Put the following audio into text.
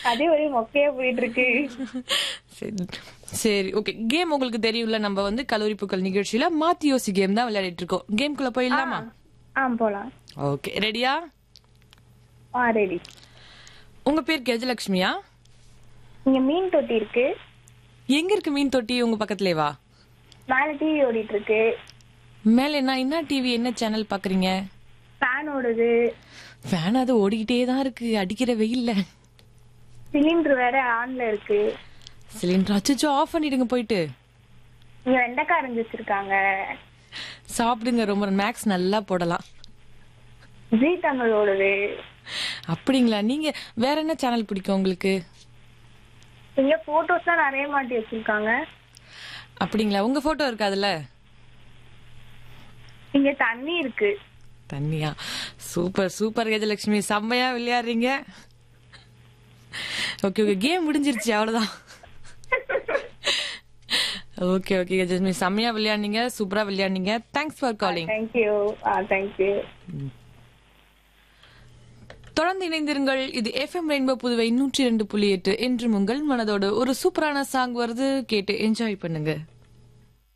அதே ஒரே மொக்கையா போயிட்டு இருக்கு. சரி சரி ஓகே. கேம் உங்களுக்கு தெரியும்ல, நம்ம வந்து கல்லூரி பூக்கள் நிகழ்ச்சியில மாத்தி யோசி கேம் தான் விளையாடிட்டு இருக்கோம். கேம்குள்ள போயிடலாமா? போலாம். ஓகே ரெடியா? ரெடி. உங்க பேர் கஜலட்சுமியா? இங்க மீன் தொட்டி இருக்கு. எங்க இருக்கு மீன் தொட்டி? உங்க பக்கத்துலேவா? மேல டிவி ஓடிட்டு இருக்கு. மேல என்ன டிவி, என்ன சேனல் பாக்குறீங்க? ஃபேன் ஓடுது. ஃபேன் அது ஓடிக்கிட்டே தான் இருக்கு அடிக்கிற வெயில்ல. சிலிண்டர் வேற ஆன்ல இருக்கு. சிலிண்டர் அச்சோ ஆஃப் பண்ணிடுங்க போயிட்டு. இங்க வெண்டைக்காய் அரைஞ்சு வச்சிருக்காங்க. சாப்பிடுங்க, ரொம்ப மேக்ஸ் நல்லா போடலாம். ஜீ தமிழ் ஓடுது. அப்படிங்களா? நீங்க வேற என்ன சேனல் பிடிக்கும் உங்களுக்கு? இங்க போட்டோஸ் தான் நிறைய மாட்டி வச்சிருக்காங்க. அப்படிங்களா? உங்க போட்டோ இருக்கு அதுல? இங்க தண்ணி இருக்கு. தண்ணியா? சூப்பர் சூப்பர் கஜலட்சுமி, செம்மையா விளையாடுறீங்க. ஓகே ஓகே கேம் முடிஞ்சிருச்சு அவ்வளவுதான். ஓகே ஓகே கஜலட்சுமி, செம்மையா விளையாடுனீங்க, சூப்பரா விளையாடுனீங்க. Thanks for calling. Thank you. Thank you. தொடர்ந்து இணைந்திருங்கள். இது எஃப்எம் ரெயின்போ புதுவை 102.8 என்றும் உங்கள் மனதோடு. ஒரு சூப்பரான சாங் வருது, கேட்டு என்ஜாய் பண்ணுங்க.